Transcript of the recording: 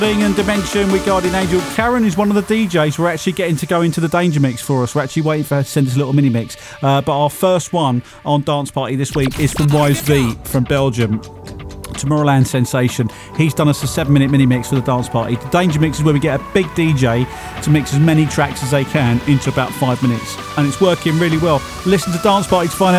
And Dimension with Guardian Angel. Karen is one of the DJs we're actually getting to go into the Danger Mix for us. We're actually waiting for her to send us a little mini mix. But our first one on Dance Party this week is from Wise V from Belgium. Tomorrowland sensation. He's done us a 7-minute mini mix for the Dance Party. The Danger Mix is where we get a big DJ to mix as many tracks as they can into about 5 minutes. And it's working really well. Listen to Dance Party to find out.